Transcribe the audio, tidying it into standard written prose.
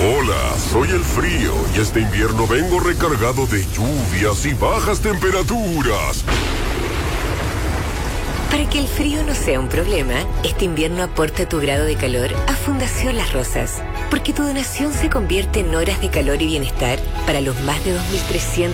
Hola, soy el frío y este invierno vengo recargado de lluvias y bajas temperaturas. Para que el frío no sea un problema, este invierno aporta tu grado de calor a Fundación Las Rosas, porque tu donación se convierte en horas de calor y bienestar para los más de 2.300